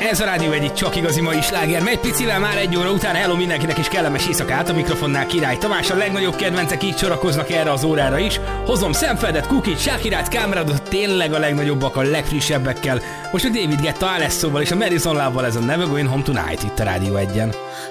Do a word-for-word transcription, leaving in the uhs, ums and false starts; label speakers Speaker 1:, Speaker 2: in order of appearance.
Speaker 1: Ez a Rádió egyik csak igazi mai sláger. Megy picivel már egy óra után. Hello mindenkinek és kellemes éjszakát. A mikrofonnál Király Tamás. A legnagyobb kedvencek így sorakoznak erre az órára is. Hozom Szemfeldet, Kukit, Shakirát, Cameronot, tényleg a legnagyobbak, a legfrissebbekkel. Most a David Guetta, Alesszóval és a Madison Love-val ez a Never Going Home Tonight itt a Rádió egyen.